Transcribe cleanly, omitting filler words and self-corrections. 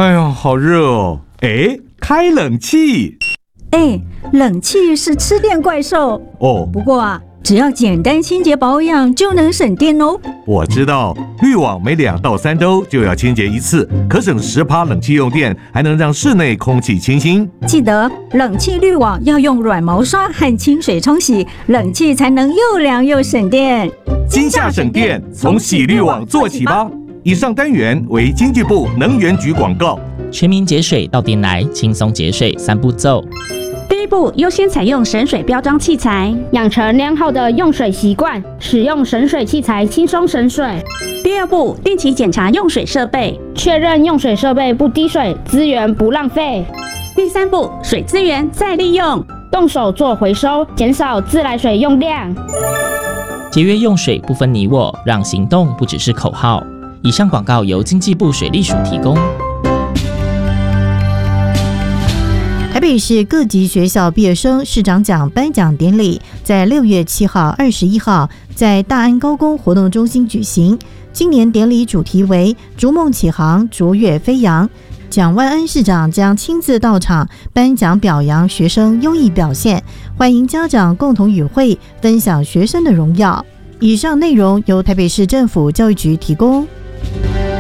哎呀，好热哦！哎，开冷气。 冷气是吃电怪兽哦。 不过啊，只要简单清洁保养就能省电哦。 我知道，滤网每2到3周就要清洁一次，可省10%冷气用电，还能让室内空气清新。 记得冷气滤网要用软毛刷和清水冲洗，冷气才能又凉又省电。 今夏省电，从洗滤网做起吧。以上单元为经济部能源局广告。 全民节水到店来，轻松节水3步骤。 第一步，优先采用省水标章器材，养成良好的用水习惯，使用省水器材轻松省水。第二步，定期检查用水设备，确认用水设备不滴水，资源不浪费。第三步，水资源再利用，动手做回收，减少自来水用量。 节约用水不分你我，让行动不只是口号。以上广告由经济部水利署提供。 台北市各级学校毕业生市长奖颁奖典礼在6月7号、21号在大安高工活动中心举行。今年典礼主题为“逐梦启航，卓越飞扬”。蒋万安市长将亲自到场颁奖表扬学生优异表现，欢迎家长共同与会分享学生的荣耀。以上内容由台北市政府教育局提供。